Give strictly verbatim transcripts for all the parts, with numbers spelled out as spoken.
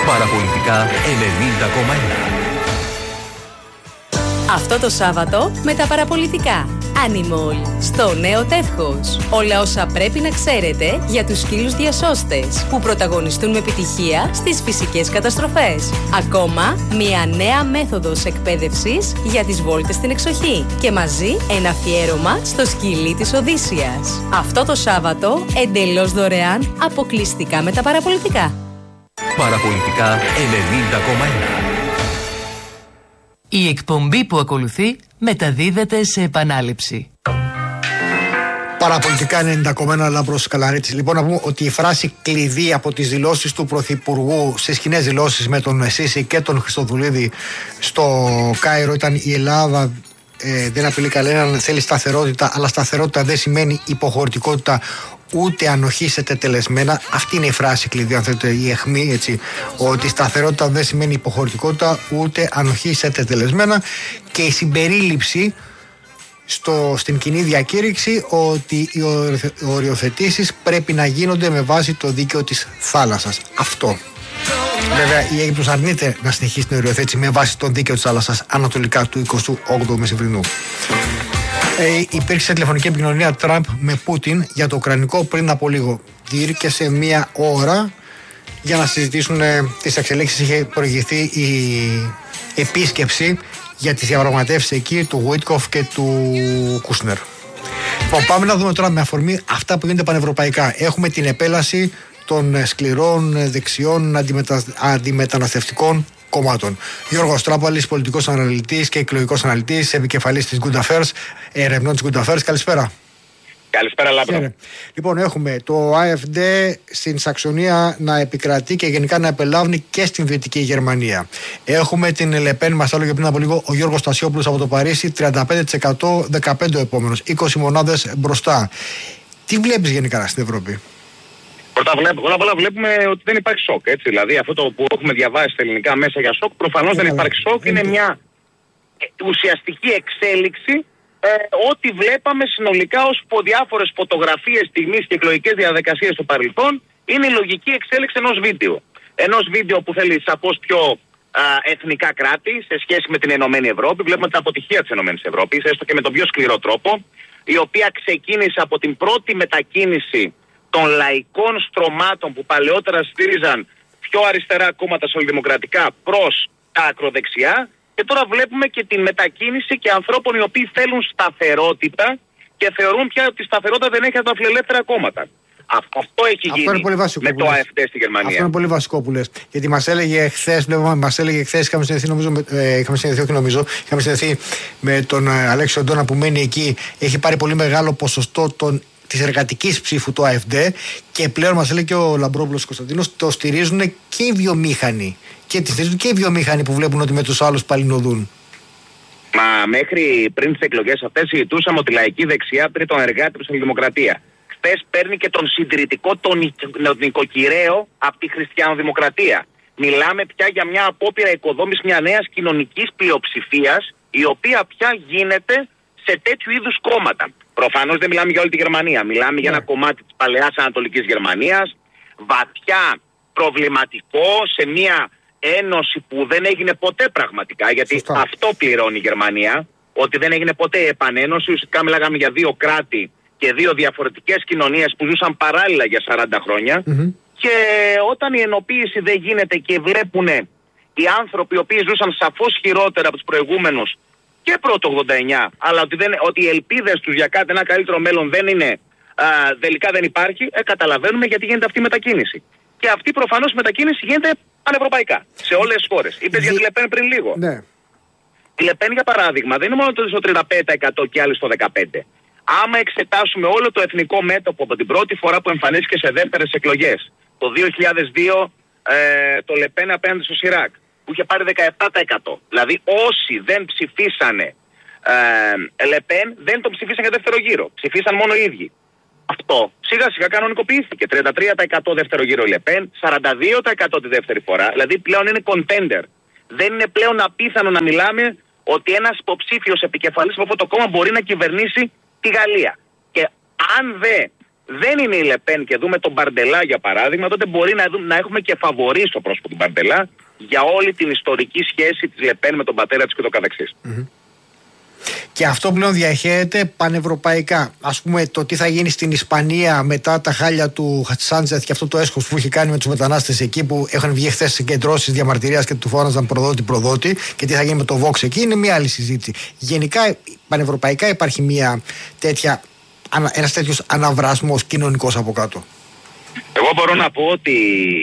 Παραπολιτικά ενενήντα κόμμα ένα. Αυτό το Σάββατο με τα παραπολιτικά. Animal, στο νέο τεύχος. Όλα όσα πρέπει να ξέρετε για τους σκύλους διασώστες που πρωταγωνιστούν με επιτυχία στις φυσικές καταστροφές. Ακόμα, μια νέα μέθοδος εκπαίδευσης για τις βόλτες στην εξοχή. Και μαζί ένα αφιέρωμα στο σκυλί της Οδύσσιας. Αυτό το Σάββατο, εντελώς δωρεάν, αποκλειστικά με τα παραπολιτικά. Παραπολιτικά ενενήντα κόμμα ένα. Η εκπομπή που ακολουθεί μεταδίδεται σε επανάληψη. Παραπολιτικά ενενήντα κόμμα ένα, Λάμπρος Καλαρίτης. Λοιπόν, να πούμε ότι η φράση κλειδί από τις δηλώσεις του Πρωθυπουργού στις κοινές δηλώσεις με τον Σίση και τον Χριστοδουλίδη στο Κάιρο ήταν η Ελλάδα ε, δεν απειλεί κανέναν, θέλει σταθερότητα, αλλά σταθερότητα δεν σημαίνει υποχωρητικότητα ούτε ανοχή σε τετελεσμένα. Αυτή είναι η φράση κλειδί, αν θέλετε, η αιχμή, έτσι. Ότι σταθερότητα δεν σημαίνει υποχωρητικότητα ούτε ανοχή σε τετελεσμένα. Και η συμπερίληψη στο, στην κοινή διακήρυξη ότι οι οριοθετήσεις πρέπει να γίνονται με βάση το δίκαιο της θάλασσας. Αυτό. Βέβαια, η Αίγυπτος αρνείται να συνεχίσει την οριοθέτηση με βάση το δίκαιο της θάλασσας ανατολικά του εικοστού όγδοου Μεσημβρινού. Ε, υπήρξε τηλεφωνική επικοινωνία Τραμπ με Πούτιν για το Ουκρανικό πριν από λίγο. Διήρκεσε μία ώρα για να συζητήσουν ε, τις εξελίξεις. Είχε προηγηθεί η επίσκεψη για τις διαπραγματεύσεις εκεί του Γουίτκοφ και του Κούσνερ. Λοιπόν, πάμε να δούμε τώρα με αφορμή αυτά που γίνονται πανευρωπαϊκά. Έχουμε την επέλαση των σκληρών δεξιών αντιμετα... αντιμεταναστευτικών κομμάτων. Γιώργος Τράπαλης, πολιτικός αναλυτής και εκλογικός αναλυτής, επικεφαλής της Good Affairs, ερευνών της Good Affairs. Καλησπέρα. Καλησπέρα, Λάμπρο. Λοιπόν, έχουμε το AfD στην Σαξονία να επικρατεί και γενικά να επελάβνει και στην Δυτική Γερμανία. Έχουμε την Λεπέν, μας έλεγε πριν από λίγο ο Γιώργος Στασιόπουλος από το Παρίσι, τριάντα πέντε τοις εκατό δεκαπέντε ο επόμενος, είκοσι μονάδες μπροστά. Τι βλέπεις γενικά στην Ευρώπη? Πρώτα απ' όλα βλέπουμε ότι δεν υπάρχει σοκ. Έτσι. Δηλαδή αυτό το που έχουμε διαβάσει στα ελληνικά μέσα για σοκ, προφανώς δεν υπάρχει σοκ. Είναι μια ουσιαστική εξέλιξη ε, ό,τι βλέπαμε συνολικά ως διάφορες φωτογραφίες, στιγμής και εκλογικές διαδικασίες στο παρελθόν. Είναι η λογική εξέλιξη ενός βίντεο. Ενός βίντεο που θέλει σαφώς πιο α, εθνικά κράτη σε σχέση με την Ενωμένη Ευρώπη. Βλέπουμε την αποτυχία της Ενωμένης Ευρώπης, έστω και με τον πιο σκληρό τρόπο, η οποία ξεκίνησε από την πρώτη μετακίνηση των λαϊκών στρωμάτων που παλαιότερα στήριζαν πιο αριστερά κόμματα σοσιαλδημοκρατικά προς τα ακροδεξιά, και τώρα βλέπουμε και τη μετακίνηση και ανθρώπων οι οποίοι θέλουν σταθερότητα και θεωρούν πια ότι η σταθερότητα δεν έχει από τα φιλελεύθερα κόμματα. Αυτό έχει αυτό γίνει με το AfD στη Γερμανία. Αυτό είναι πολύ βασικό που λες. Γιατί μας έλεγε χθες, μας έλεγε χθες, είχαμε συνδεθεί, νομίζω, ε, είχαμε συνδεθεί, όχι νομίζω, είχαμε συνδεθεί με τον ε, Αλέξιο Ντόνα που μένει εκεί. Έχει πάρει πολύ μεγάλο ποσοστό των της εργατικής ψήφου του AfD και πλέον μας λέει και ο Λαμπρόπουλος Κωνσταντίνος, το στηρίζουν και οι βιομήχανοι. Και τη στηρίζουν και οι βιομήχανοι που βλέπουν ότι με τους άλλους παλινοδούν. Μα μέχρι πριν τις εκλογές αυτές συζητούσαμε ότι η λαϊκή δεξιά πήρε τον εργάτη προς τη δημοκρατία. Χθες παίρνει και τον συντηρητικό, τον νοικοκυρέο από τη χριστιανοδημοκρατία. Μιλάμε πια για μια απόπειρα οικοδόμησης μια νέας κοινωνικής πλειοψηφίας, η οποία πια γίνεται σε τέτοιου είδους κόμματα. Προφανώς δεν μιλάμε για όλη τη Γερμανία. Μιλάμε yeah. για ένα κομμάτι της παλαιάς Ανατολικής Γερμανίας, βαθιά προβληματικό, σε μια ένωση που δεν έγινε ποτέ πραγματικά, γιατί Σωστά. αυτό πληρώνει η Γερμανία, ότι δεν έγινε ποτέ επανένωση. Ουσιαστικά μιλάγαμε για δύο κράτη και δύο διαφορετικές κοινωνίες που ζούσαν παράλληλα για σαράντα χρόνια. Mm-hmm. Και όταν η ενοποίηση δεν γίνεται και βλέπουν οι άνθρωποι οι οποίοι ζούσαν σαφώς χειρότερα από τους προηγούμενους και πρώτο ογδόντα εννιά, αλλά ότι, δεν, ότι οι ελπίδες τους για κάτι ένα καλύτερο μέλλον δεν είναι, α, τελικά δεν υπάρχει, ε, καταλαβαίνουμε γιατί γίνεται αυτή η μετακίνηση. Και αυτή προφανώς η μετακίνηση γίνεται πανευρωπαϊκά, σε όλες τις χώρες. Είπες για τη Λεπέν πριν λίγο. Ναι. Η Λεπέν, για παράδειγμα, δεν είναι μόνο το τριάντα πέντε τοις εκατό και άλλοι στο δεκαπέντε τοις εκατό. Άμα εξετάσουμε όλο το εθνικό μέτωπο από την πρώτη φορά που εμφανίστηκε σε δεύτερες εκλογές, το δύο χιλιάδες δύο, ε, το Λεπέν απέναντι στο Σιράκ, που είχε πάρει δεκαεπτά τοις εκατό. Δηλαδή όσοι δεν ψηφίσανε ε, Λεπέν δεν τον ψηφίσαν για δεύτερο γύρο. Ψηφίσαν μόνο οι ίδιοι. Αυτό σιγά σιγά κανονικοποιήθηκε. τριάντα τρία τοις εκατό δεύτερο γύρο η Λεπέν, σαράντα δύο τοις εκατό τη δεύτερη φορά. Δηλαδή πλέον είναι contender. Δεν είναι πλέον απίθανο να μιλάμε ότι ένας υποψήφιος επικεφαλής από αυτό το κόμμα μπορεί να κυβερνήσει τη Γαλλία. Και αν δεν δεν είναι η Λεπέν και δούμε τον Μπαρντελά για παράδειγμα, τότε μπορεί να, δούμε, να έχουμε και φαβορί στο πρόσωπο του Μπαρντελά για όλη την ιστορική σχέση της Λεπέν με τον πατέρα της και το καθεξής. Mm-hmm. Και αυτό πλέον διαχέεται πανευρωπαϊκά. Ας πούμε, το τι θα γίνει στην Ισπανία μετά τα χάλια του Σάντζεθ και αυτό το έσχος που έχει κάνει με τους μετανάστες εκεί, που έχουν βγει χθες συγκεντρώσεις διαμαρτυρίας και του φώναζαν προδότη-προδότη, και τι θα γίνει με το Vox εκεί, είναι μια άλλη συζήτηση. Γενικά, πανευρωπαϊκά υπάρχει μια τέτοια, ένας τέτοιος αναβρασμός κοινωνικός από κάτω. Εγώ μπορώ να πω ότι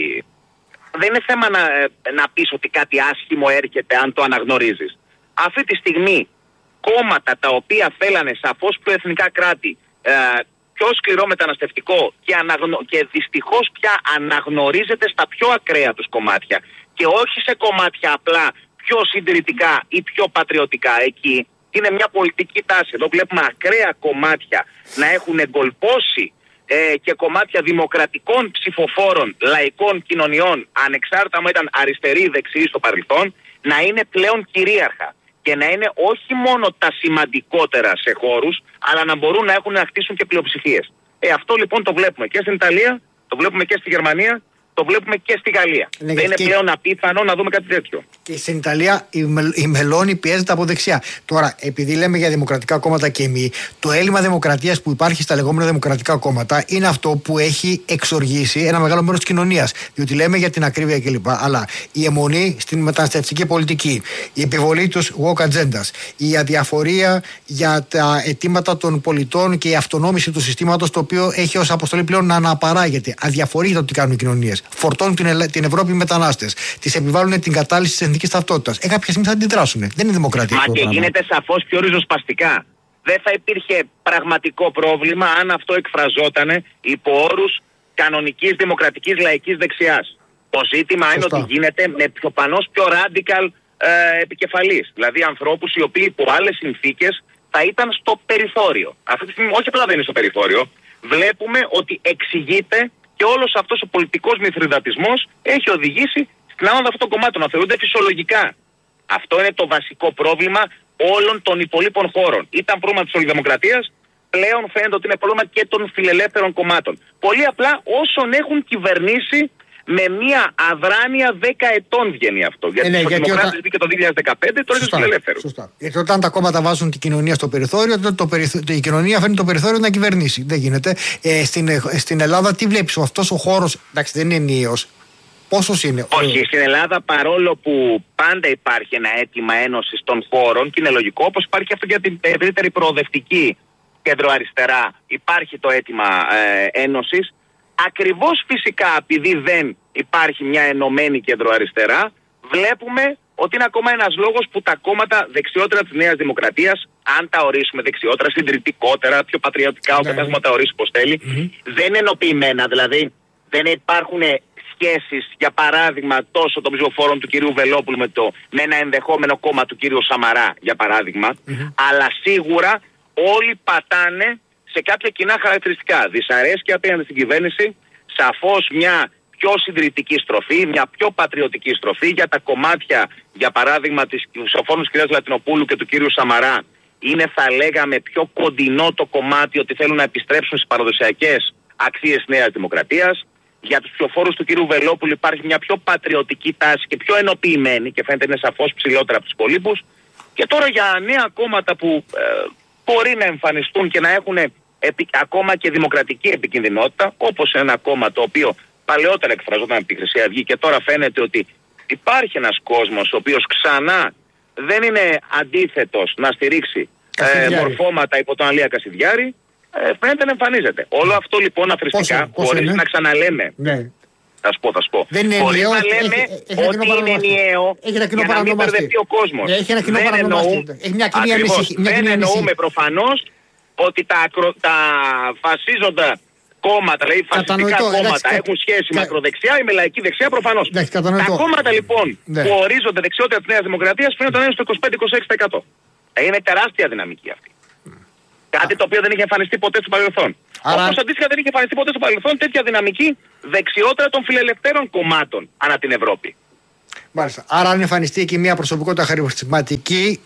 δεν είναι θέμα να, να πεις ότι κάτι άσχημο έρχεται αν το αναγνωρίζεις. Αυτή τη στιγμή κόμματα τα οποία θέλανε σαφώς πιο εθνικά κράτη, ε, πιο σκληρό μεταναστευτικό και, αναγνω... και δυστυχώς πια αναγνωρίζεται στα πιο ακραία τους κομμάτια και όχι σε κομμάτια απλά πιο συντηρητικά ή πιο πατριωτικά. Εκεί είναι μια πολιτική τάση. Εδώ βλέπουμε ακραία κομμάτια να έχουν εγκολπώσει ε, και κομμάτια δημοκρατικών ψηφοφόρων λαϊκών κοινωνιών, ανεξάρτητα μου ήταν αριστεροί ή δεξιοί στο παρελθόν, να είναι πλέον κυρίαρχα. Και να είναι όχι μόνο τα σημαντικότερα σε χώρους, αλλά να μπορούν να έχουν να χτίσουν και πλειοψηφίες. Ε, αυτό λοιπόν το βλέπουμε και στην Ιταλία, το βλέπουμε και στη Γερμανία, το βλέπουμε και στη Γαλλία. Ναι, δεν είναι και... πλέον απίθανο να δούμε κάτι τέτοιο. Και στην Ιταλία η, μελ, η Μελώνη πιέζεται από δεξιά. Τώρα, επειδή λέμε για δημοκρατικά κόμματα και εμεί, το έλλειμμα δημοκρατίας που υπάρχει στα λεγόμενα δημοκρατικά κόμματα είναι αυτό που έχει εξοργήσει ένα μεγάλο μέρος της κοινωνίας. Διότι λέμε για την ακρίβεια κλπ. Αλλά η αιμονή στην μεταναστευτική πολιτική, η επιβολή τους woke agendas, η αδιαφορία για τα αιτήματα των πολιτών και η αυτονόμηση του συστήματος, το οποίο έχει ως αποστολή πλέον να αναπαράγεται. Αδιαφορεί το τι κάνουν οι κοινωνίες. Φορτώνουν την, Ελ... την Ευρώπη μετανάστες. Τις επιβάλλουν την κατάλυση της εθνικής ταυτότητας. Ε, κάποια στιγμή θα αντιδράσουν. Δεν είναι δημοκρατία. Μα και γίνεται σαφώς πιο ριζοσπαστικά. Δεν θα υπήρχε πραγματικό πρόβλημα αν αυτό εκφραζόταν υπό όρους κανονικής δημοκρατικής λαϊκής δεξιάς. Το ζήτημα Σωστά. είναι ότι γίνεται με πιο πανώς πιο radical ε, επικεφαλής. Δηλαδή ανθρώπους οι οποίοι υπό άλλες συνθήκες θα ήταν στο περιθώριο. Αυτή τη στιγμή όχι απλά δεν είναι στο περιθώριο. Βλέπουμε ότι εξηγείται και όλος αυτός ο πολιτικός μηθριδατισμός έχει οδηγήσει στην άνοδο αυτών των κομμάτων να θεωρούνται φυσιολογικά. Αυτό είναι το βασικό πρόβλημα όλων των υπολείπων χώρων. Ήταν πρόβλημα της Σοσιαλδημοκρατίας, πλέον φαίνεται ότι είναι πρόβλημα και των φιλελεύθερων κομμάτων. Πολύ απλά όσων έχουν κυβερνήσει με μια αδράνεια δέκα ετών βγαίνει αυτό. Γιατί ε, ναι, ο Δημοκράτης όταν... μπήκε το δύο χιλιάδες δεκαπέντε, τώρα είναι φιλελεύθερος. Σωστά. Γιατί όταν τα κόμματα βάζουν την κοινωνία στο περιθώριο, τότε το περιθώ... η κοινωνία φέρνει το περιθώριο να κυβερνήσει. Δεν γίνεται. Ε, στην, στην Ελλάδα τι βλέπεις, αυτός ο χώρος, εντάξει, δεν είναι ενιαίος. Πόσος είναι? Όχι, στην Ελλάδα παρόλο που πάντα υπάρχει ένα αίτημα ένωσης των χώρων και είναι λογικό, όπως υπάρχει αυτό για την ευρύτερη προοδευτική κεντροαριστερά, υπάρχει το αίτημα ε, ένωσης. Ακριβώς φυσικά επειδή δεν υπάρχει μια ενωμένη κεντροαριστερά, βλέπουμε ότι είναι ακόμα ένας λόγος που τα κόμματα δεξιότερα της Νέας Δημοκρατίας, αν τα ορίσουμε δεξιότερα, συντηρητικότερα, πιο πατριωτικά, όπως ναι. έχουμε τα ορίσει πως θέλει, mm-hmm. δεν είναι ενοποιημένα. Δηλαδή δεν υπάρχουν σχέσεις, για παράδειγμα, τόσο των ψηφοφόρων του κυρίου Βελόπουλου με, το, με ένα ενδεχόμενο κόμμα του κυρίου Σαμαρά, για παράδειγμα, mm-hmm. αλλά σίγουρα όλοι πατάνε σε κάποια κοινά χαρακτηριστικά. Δυσαρέσκεια απέναντι στην κυβέρνηση, σαφώς μια πιο συντηρητική στροφή, μια πιο πατριωτική στροφή. Για τα κομμάτια, για παράδειγμα, της ψηφοφόρων της κυρίας Λατινοπούλου και του κύριου Σαμαρά, είναι, θα λέγαμε, πιο κοντινό το κομμάτι ότι θέλουν να επιστρέψουν στις παραδοσιακές αξίες Νέας Δημοκρατίας. Για τους ψηφοφόρους του κύριου Βελόπουλου υπάρχει μια πιο πατριωτική τάση και πιο ενοποιημένη και φαίνεται είναι σαφώς ψηλότερα από τους υπολείπους. Και τώρα για νέα κόμματα που ε, μπορεί να εμφανιστούν και να έχουν επι, ακόμα και δημοκρατική επικινδυνότητα, όπως ένα κόμμα το οποίο παλαιότερα εκφραζόταν από τη Χρυσή Αυγή και τώρα φαίνεται ότι υπάρχει ένας κόσμος ο οποίος ξανά δεν είναι αντίθετος να στηρίξει ε, μορφώματα υπό τον Αλία Κασιδιάρη, ε, φαίνεται να εμφανίζεται. Όλο αυτό λοιπόν αφριστικά, χωρίς να ξαναλέμε, ναι. θα σου πω, θα σου πω, χωρίς να λέμε έχει, έχει ότι είναι ενιαίο για να μην μπερδευτεί ο κόσμος. Έχει ένα κοινό παρανομαστή. Έχει μια κοινή ανησυχία. Δεν εννοούμε προφανώς ότι τα, ακρο, τα φασίζοντα κόμματα, δηλαδή φασιστικά κόμματα εντάξει, έχουν σχέση κα... με ακροδεξιά ή με λαϊκή δεξιά προφανώς. Εντάξει, τα κόμματα λοιπόν ναι. που ορίζονται δεξιότερα της Νέας Δημοκρατίας φαίνεται να είναι στο είκοσι πέντε με είκοσι έξι τοις εκατό. Είναι τεράστια δυναμική αυτή. Mm. Κάτι το οποίο δεν είχε εμφανιστεί ποτέ στο παρελθόν. Άρα... Όπως αντίστοιχα δεν είχε εμφανιστεί ποτέ στο παρελθόν τέτοια δυναμική δεξιότερα των φιλελευθέρων κομμάτων ανά την Ευρώπη. Μάλιστα. Άρα αν εμφανιστεί και μια προσωπικότητα χαρισματική,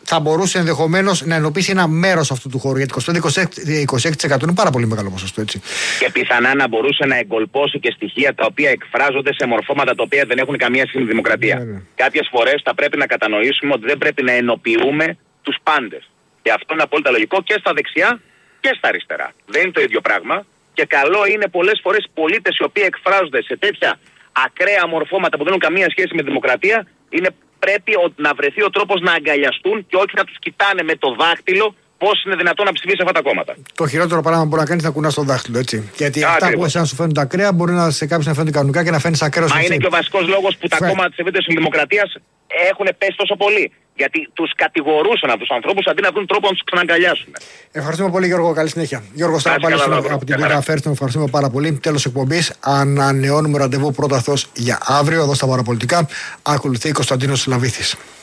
θα μπορούσε ενδεχομένως να ενωπήσει ένα μέρος αυτού του χώρου. Γιατί είκοσι πέντε με είκοσι έξι τοις εκατό είναι πάρα πολύ μεγάλο ποσοστό, έτσι. Και πιθανά να μπορούσε να εγκολπώσει και στοιχεία τα οποία εκφράζονται σε μορφώματα τα οποία δεν έχουν καμία σχέση με τη δημοκρατία. Ναι, ναι. Κάποιες φορές θα πρέπει να κατανοήσουμε ότι δεν πρέπει να ενοποιούμε τους πάντες. Και αυτό είναι απόλυτα λογικό και στα δεξιά και στα αριστερά. Δεν είναι το ίδιο πράγμα. Και καλό είναι πολλές φορές πολίτες οι οποίοι εκφράζονται σε τέτοια ακραία μορφώματα που δεν έχουν καμία σχέση με τη δημοκρατία, είναι, πρέπει να βρεθεί ο τρόπος να αγκαλιαστούν και όχι να τους κοιτάνε με το δάχτυλο πώς είναι δυνατόν να ψηφίσει αυτά τα κόμματα. Το χειρότερο πράγμα που μπορεί να κάνει είναι να κουνάς το δάχτυλο, έτσι. Γιατί Ά, αυτά ακριβώς. που εσένα σου φαίνονται ακραία μπορεί να σε κάποιους να φαίνονται κανονικά και να φαίνεις ακραίος. Μα είναι και ο βασικός λόγος που Φε... τα κόμματα της ευρύτερης δημοκρατίας έχουν πέσει τόσο πολύ. Γιατί τους κατηγορούσαν αυτούς τους ανθρώπους αντί να βρουν τρόπο να τους ξαναγκαλιάσουν. Ευχαριστούμε πολύ, Γιώργο. Καλή συνέχεια. Γιώργο Σταραπάλης από την Β' Φέρστον. Ευχαριστούμε πάρα πολύ. Τέλος εκπομπής. Ανανεώνουμε ραντεβού πρώτα για αύριο εδώ στα Παραπολιτικά. Ακολουθεί Κωνσταντίνος Λαβίθης.